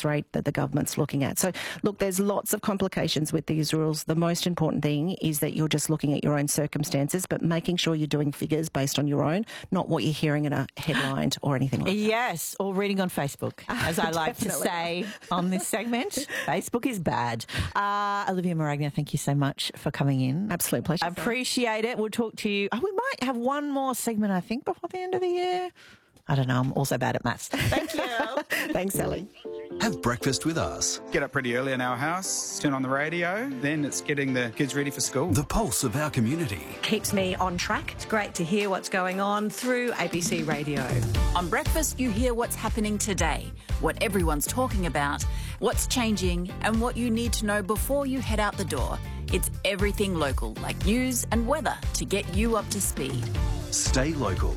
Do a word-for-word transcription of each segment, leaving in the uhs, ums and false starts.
tax rate that the government's looking at. So, look, there's lots of complications with these rules. The most important thing is that you're just looking at your own circumstances, but making sure you're doing figures based on your own, not what you're hearing in a headline or anything like that. Yes, or reading on Facebook, as I like to say on this segment. Facebook is bad. Uh, Olivia Maragna, thank you so much for coming in. Absolute pleasure. I appreciate it. We'll talk to you. Oh, we might have one more segment, I think, before the end of the year. I don't know. I'm also bad at maths. Thank you. Thanks, Sally. Have breakfast with us. Get up pretty early in our house, turn on the radio, then it's getting the kids ready for school. The pulse of our community. Keeps me on track. It's great to hear what's going on through A B C Radio. On Breakfast, you hear what's happening today, what everyone's talking about, what's changing, and what you need to know before you head out the door. It's everything local, like news and weather, to get you up to speed. Stay local.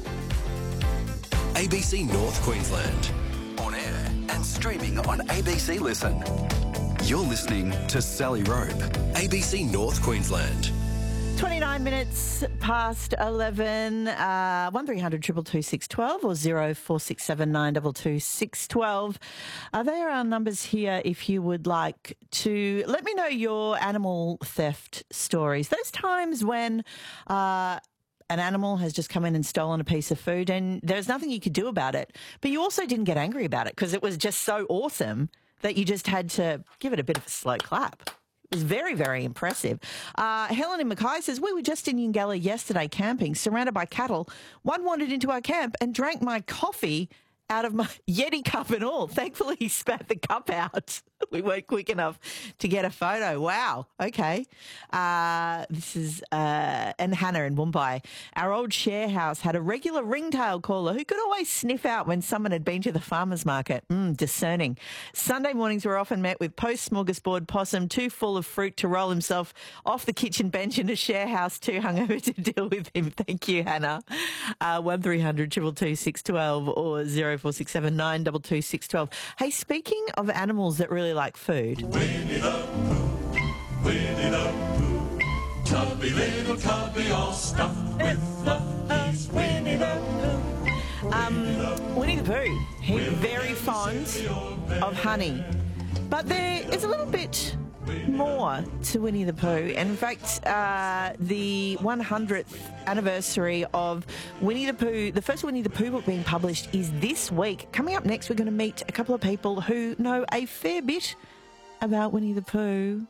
A B C North Queensland. On air and streaming on A B C Listen. You're listening to Sally Rope, A B C North Queensland. twenty-nine minutes past eleven, uh, one three hundred two two two six one two or zero four six seven nine two two six one two. Uh, there are numbers here if you would like to let me know your animal theft stories. Those times when uh, an animal has just come in and stolen a piece of food and there's nothing you could do about it, but you also didn't get angry about it because it was just so awesome that you just had to give it a bit of a slow clap. It was very, very impressive. Uh, Helen in Mackay says, we were just in Yingala yesterday camping, surrounded by cattle. One wandered into our camp and drank my coffee out of my Yeti cup and all. Thankfully, he spat the cup out. We weren't quick enough to get a photo. Wow. Okay. Uh, this is, uh, and Hannah in Mumbai. Our old share house had a regular ringtail caller who could always sniff out when someone had been to the farmer's market. Mm, discerning. Sunday mornings were often met with post-smorgasbord possum, too full of fruit to roll himself off the kitchen bench in a share house, too hungover to deal with him. Thank you, Hannah. Uh, one three hundred two two two six one two or zero four six seven nine two two six one two. Hey, speaking of animals that really like food. Winnie the Pooh, Winnie the Pooh, tubby little tubby all stuffed with fluff. He's Winnie the Pooh. Um, Winnie the Pooh, he's very fond of honey. But there is a little bit more to Winnie the Pooh. And in fact, uh, the one hundredth anniversary of Winnie the Pooh, the first Winnie the Pooh book being published, is this week. Coming up next, we're going to meet a couple of people who know a fair bit about Winnie the Pooh.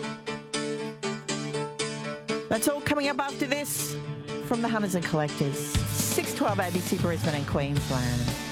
That's all coming up after this from the Hunters and Collectors. six twelve A B C Brisbane and Queensland.